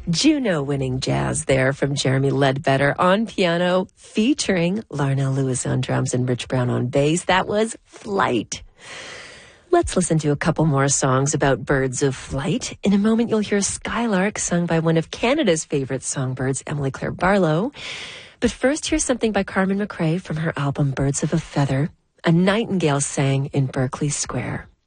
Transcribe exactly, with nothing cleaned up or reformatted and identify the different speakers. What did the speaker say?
Speaker 1: Juno-winning jazz there from Jeremy Ledbetter on piano, featuring Larnell Lewis on drums and Rich Brown on bass. That was Flight. Let's listen to a couple more songs about birds of flight. In a moment, you'll hear Skylark, sung by one of Canada's favorite songbirds, Emily Claire Barlow. But first, here's something by Carmen McRae from her album Birds of a Feather. A nightingale sang in Berkeley Square.